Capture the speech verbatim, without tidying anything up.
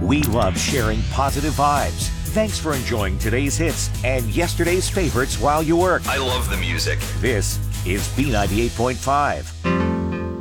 We love sharing positive vibes. Thanks for enjoying today's hits and yesterday's favorites while you work. I love the music. This is B ninety-eight point five.